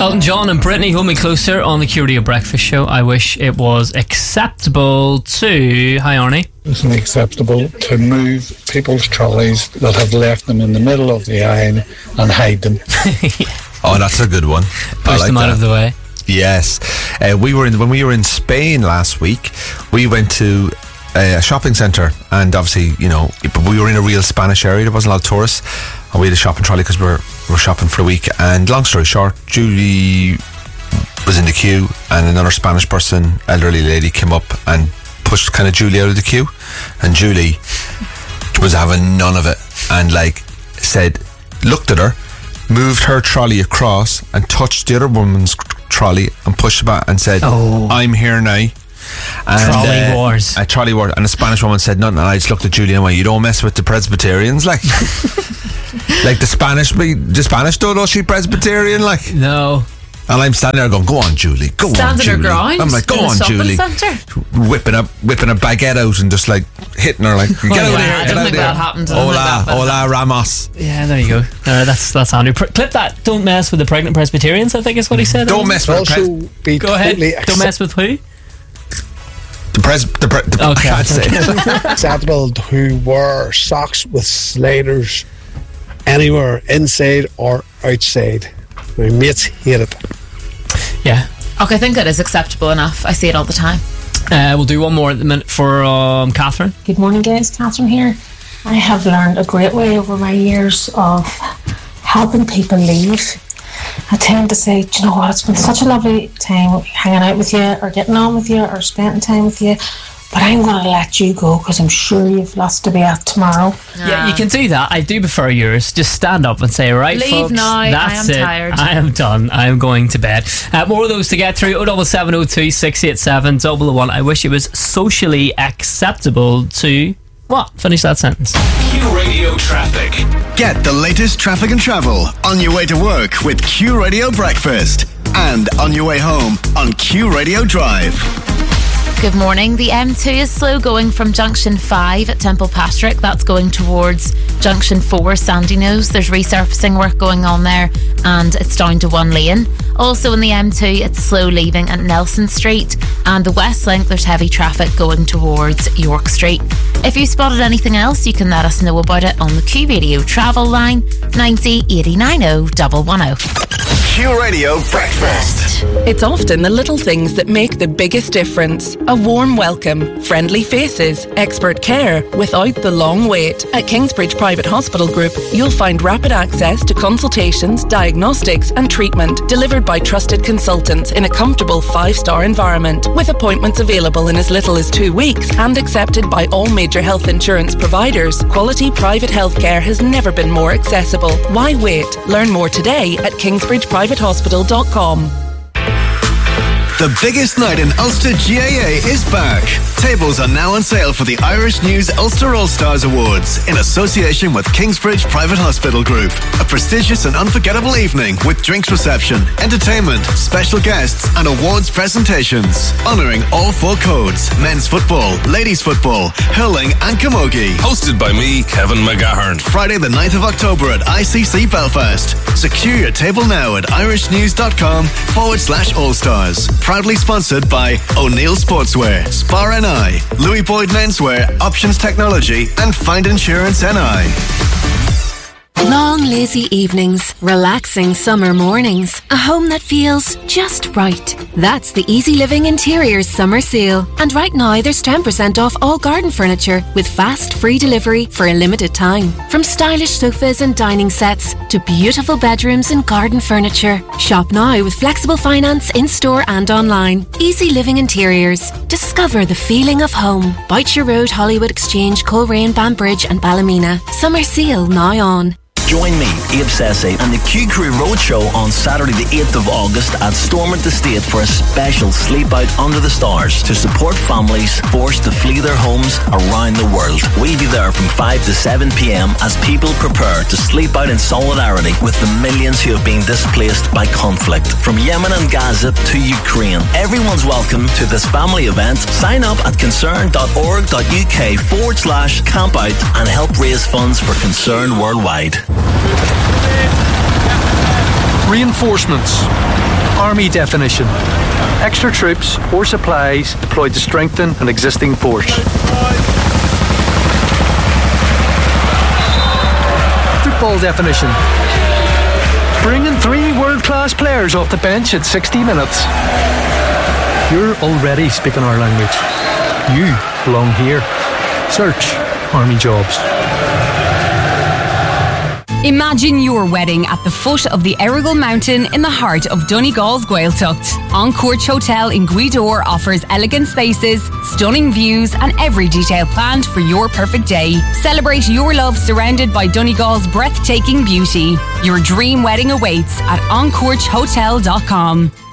Elton John and Britney, Hold Me Closer on the Q Radio Breakfast Show. I wish it was acceptable to... Hi, Arnie. Isn't it acceptable to move people's trolleys that have left them in the middle of the aisle and hide them? Oh, that's a good one. Push them out of the way. Yes. When we were in Spain last week, we went to a shopping centre, and obviously, you know, we were in a real Spanish area. There wasn't a lot of tourists, and we had a shopping trolley because we're shopping for a week. And long story short, Julie was in the queue, and another Spanish person, elderly lady, came up and pushed kind of Julie out of the queue, and Julie was having none of it, and looked at her, moved her trolley across and touched the other woman's trolley and pushed it back and said, I'm here now. And, trolley wars. A trolley war. And the Spanish woman said nothing, and I just looked at Julie and went, you don't mess with the Presbyterians, like the Spanish don't she Presbyterian, like? No. And I'm standing there going, go on, Julie, go on, Julie. I'm like, go on, Julie. Whipping a baguette out and just like hitting her, like, get out of here. I don't think that happened. Hola, Ramos. Yeah, there you go. That's Andrew. Clip that. Don't mess with the pregnant Presbyterians, I think is what he said. Don't mess with Go ahead. Don't mess with who? Okay. I can't say. Acceptable to wear socks with sliders anywhere, inside or outside. My mates hate it. Yeah. Okay, I think that is acceptable enough. I see it all the time. We'll do one more at the minute for Catherine. Good morning, guys. Catherine here. I have learned a great way over my years of helping people leave. I tend to say, do you know what, it's been such a lovely time hanging out with you or getting on with you or spending time with you, but I'm going to let you go because I'm sure you've lots to be at tomorrow. Yeah, you can do that. I do prefer yours. Just stand up and say, right, leave folks, now. that's I am it. tired. I am done. I am going to bed. More of those to get through. 07702 687 001. I wish it was socially acceptable to... What? Finish that sentence. Q Radio Traffic. Get the latest traffic and travel on your way to work with Q Radio Breakfast and on your way home on Q Radio Drive. Good morning. The M2 is slow going from Junction 5 at Temple Patrick. That's going towards Junction 4, Sandyknows. There's resurfacing work going on there and it's down to one lane. Also in the M2, it's slow leaving at Nelson Street. And the West Link, there's heavy traffic going towards York Street. If you spotted anything else, you can let us know about it on the Q Radio travel line 90 89 110. Q Radio Breakfast. It's often the little things that make the biggest difference. A warm welcome, friendly faces, expert care without the long wait. At Kingsbridge Private Hospital Group, you'll find rapid access to consultations, diagnostics and treatment delivered by trusted consultants in a comfortable 5-star environment, with appointments available in as little as 2 weeks and accepted by all major health insurance providers. Quality private healthcare has never been more accessible. Why wait? Learn more today at kingsbridgeprivatehospital.com. The biggest night in Ulster GAA is back. Tables are now on sale for the Irish News Ulster All-Stars Awards in association with Kingsbridge Private Hospital Group. A prestigious and unforgettable evening with drinks reception, entertainment, special guests and awards presentations. Honouring all 4 codes: men's football, ladies football, hurling and camogie. Hosted by me, Kevin McGahern. Friday the 9th of October at ICC Belfast. Secure your table now at irishnews.com/allstars. Proudly sponsored by O'Neill Sportswear, Spar NI, Louis Boyd Menswear, Options Technology and Find Insurance NI. Long, lazy evenings, relaxing summer mornings, a home that feels just right. That's the Easy Living Interiors summer sale. And right now there's 10% off all garden furniture with fast free delivery for a limited time. From stylish sofas and dining sets to beautiful bedrooms and garden furniture. Shop now with flexible finance in-store and online. Easy Living Interiors. Discover the feeling of home. Boucher Road, Hollywood Exchange, Coleraine, Banbridge and Ballymena. Summer sale now on. Join me, Abe Sesay, and the Q Crew Roadshow on Saturday the 8th of August at Stormont Estate for a special sleep out under the stars to support families forced to flee their homes around the world. We'll be there from 5 to 7 p.m. as people prepare to sleep out in solidarity with the millions who have been displaced by conflict, from Yemen and Gaza to Ukraine. Everyone's welcome to this family event. Sign up at concern.org.uk/campout and help raise funds for Concern Worldwide. Reinforcements. Army definition. Extra troops or supplies deployed to strengthen an existing force. Football definition. Bringing 3 world-class players off the bench at 60 minutes. You're already speaking our language. You belong here. Search Army Jobs. Imagine your wedding at the foot of the Errigal Mountain in the heart of Donegal's Gaeltacht. Encourage Hotel in Gweedore offers elegant spaces, stunning views and every detail planned for your perfect day. Celebrate your love surrounded by Donegal's breathtaking beauty. Your dream wedding awaits at encouragehotel.com.